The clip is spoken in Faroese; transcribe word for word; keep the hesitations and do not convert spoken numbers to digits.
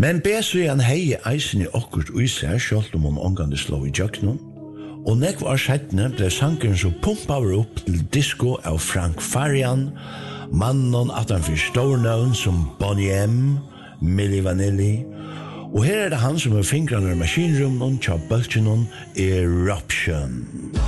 Men Besøyan hei eisen i okkurt uiser, sjølt om hun omgående slå i jøknen, og nekv år settene ble sankeren så pumpet opp til disco av Frank Farian, mannen atanfor stornøvn som Bonnie M, Milli Vanilli, og her er det han som er fingrene i maskinrummen, tja bøltjen, Eruption.